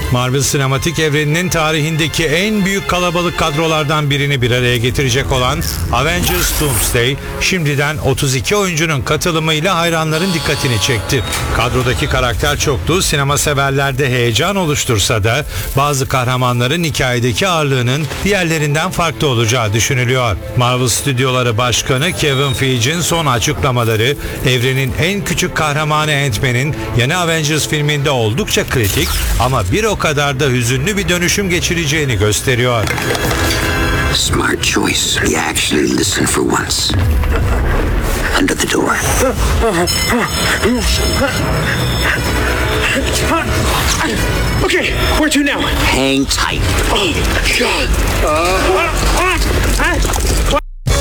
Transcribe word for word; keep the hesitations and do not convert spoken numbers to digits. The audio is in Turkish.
Marvel sinematik evreninin tarihindeki en büyük kalabalık kadrolardan birini bir araya getirecek olan Avengers Doomsday, şimdiden otuz iki oyuncunun katılımıyla hayranların dikkatini çekti. Kadrodaki karakter çokluğu sinema severlerde heyecan oluştursa da bazı kahramanların hikayedeki ağırlığının diğerlerinden farklı olacağı düşünülüyor. Marvel Stüdyoları Başkanı Kevin Feige'in son açıklamaları evrenin en küçük kahramanı Ant-Man'in yeni Avengers filminde oldukça kritik ama bir o kadar da hüzünlü bir dönüşüm geçireceğini gösteriyor. Smart choice. You actually listen for once. Under the door. Okay, where to now? Hang tight. Oh, God. Uh, uh, uh, uh.